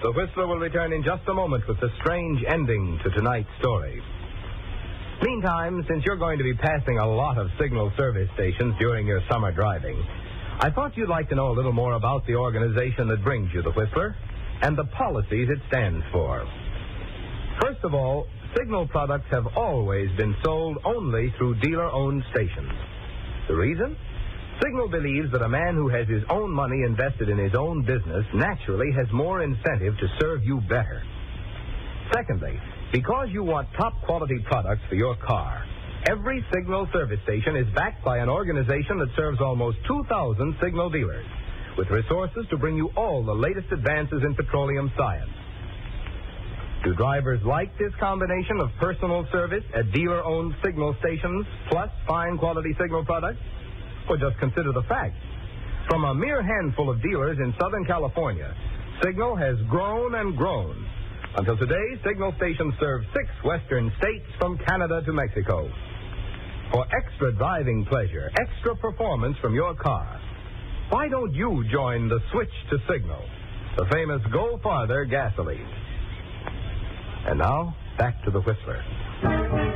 The Whistler will return in just a moment with the strange ending to tonight's story. Meantime, since you're going to be passing a lot of signal service stations during your summer driving, I thought you'd like to know a little more about the organization that brings you the Whistler and the policies it stands for. First of all, Signal products have always been sold only through dealer-owned stations. The reason? Signal believes that a man who has his own money invested in his own business naturally has more incentive to serve you better. Secondly, because you want top-quality products for your car, every Signal service station is backed by an organization that serves almost 2,000 Signal dealers, with resources to bring you all the latest advances in petroleum science. Do drivers like this combination of personal service at dealer-owned Signal stations plus fine-quality Signal products? Or just consider the facts. From a mere handful of dealers in Southern California, Signal has grown and grown. Until today, Signal stations serve 6 western states from Canada to Mexico. For extra driving pleasure, extra performance from your car, why don't you join the switch to Signal, the famous Go Farther gasoline? And now, back to the Whistler.